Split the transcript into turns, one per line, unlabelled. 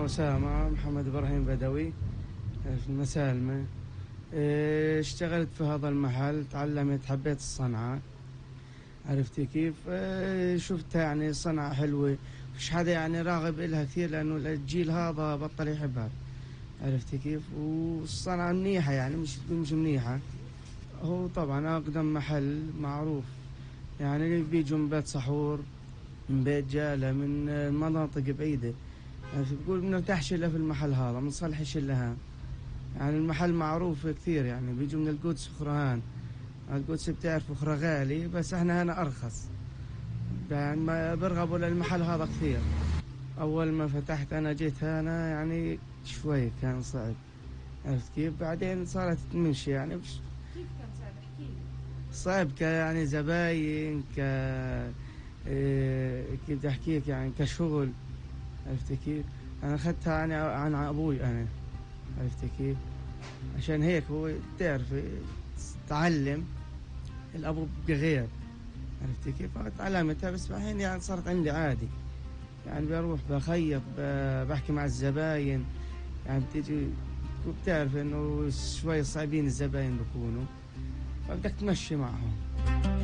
أسامة محمد إبراهيم بدوي في المسالمة. اشتغلت في هذا المحل، تعلمت، حبيت الصنعة. عرفتي كيف؟ شفتها يعني صنعة حلوة، مش حدا يعني راغب إلها كثير لأنه الجيل هذا بطل يحبها. عرفتي كيف؟ والصنعة منيحة، يعني مش منيحة. هو طبعا أقدم محل معروف، يعني بيجوا من بيت سحور، من بيت جالة، من مناطق بعيدة. يعني بقول بنرتاحش إلا في المحل هذا، منصلحش إلا هان. يعني المحل معروف كثير، يعني بيجوا من القدس وخرهان. القدس بتعرفوا خرا غالي، بس احنا هنا أرخص. يعني ما برغبوا للمحل هذا كثير. أول ما فتحت أنا جيت هنا يعني شوي كان صعب. عرفت كيف؟ بعدين صارت تمشي يعني
كيف كان صعب؟ احكي لي.
صعب يعني زباين كيف بدي أحكيك، يعني كشغل. عرفت كيف؟ أنا أخذتها عن أبوي أنا. عرفت كيف؟ عشان هيك هو تعرف تعلم، الأبو بغير. عرفت كيف؟ تعلمتها، بس الحين يعني صارت عندي عادي. يعني بروح بخيط، بحكي مع الزباين. يعني بتيجي، بتعرف انه شوي صعبين الزباين بكونوا، فبدك تمشي معهم.